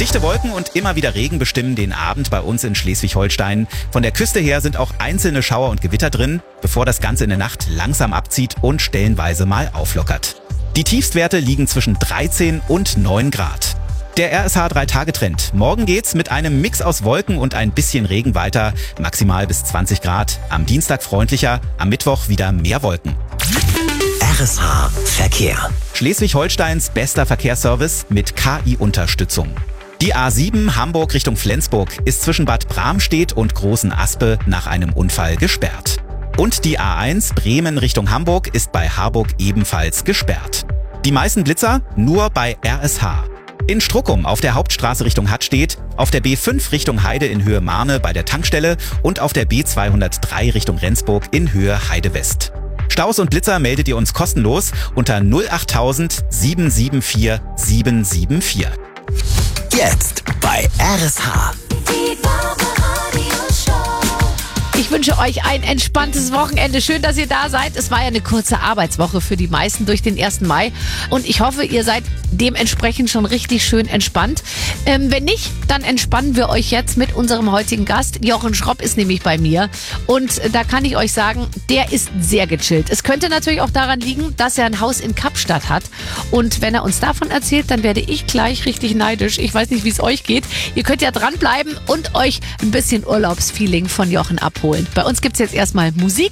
Dichte Wolken und immer wieder Regen bestimmen den Abend bei uns in Schleswig-Holstein. Von der Küste her sind auch einzelne Schauer und Gewitter drin, bevor das Ganze in der Nacht langsam abzieht und stellenweise mal auflockert. Die Tiefstwerte liegen zwischen 13 und 9 Grad. Der RSH 3-Tage-Trend. Morgen geht's mit einem Mix aus Wolken und ein bisschen Regen weiter, maximal bis 20 Grad. Am Dienstag freundlicher, am Mittwoch wieder mehr Wolken. RSH Verkehr. Schleswig-Holsteins bester Verkehrsservice mit KI-Unterstützung. Die A7 Hamburg Richtung Flensburg ist zwischen Bad Bramstedt und Großen Aspe nach einem Unfall gesperrt. Und die A1 Bremen Richtung Hamburg ist bei Harburg ebenfalls gesperrt. Die meisten Blitzer nur bei RSH. In Struckum auf der Hauptstraße Richtung Hattstedt, auf der B5 Richtung Heide in Höhe Marne bei der Tankstelle und auf der B203 Richtung Rendsburg in Höhe Heide West. Staus und Blitzer meldet ihr uns kostenlos unter 08000 774 774. Jetzt bei RSH. Ich wünsche euch ein entspanntes Wochenende. Schön, dass ihr da seid. Es war ja eine kurze Arbeitswoche für die meisten durch den 1. Mai. Und ich hoffe, ihr seid dementsprechend schon richtig schön entspannt. Wenn nicht, dann entspannen wir euch jetzt mit unserem heutigen Gast. Jochen Schropp ist nämlich bei mir. Und da kann ich euch sagen, der ist sehr gechillt. Es könnte natürlich auch daran liegen, dass er ein Haus in Kapstadt hat. Und wenn er uns davon erzählt, dann werde ich gleich richtig neidisch. Ich weiß nicht, wie es euch geht. Ihr könnt ja dranbleiben und euch ein bisschen Urlaubsfeeling von Jochen abholen. Bei uns gibt's jetzt erstmal Musik.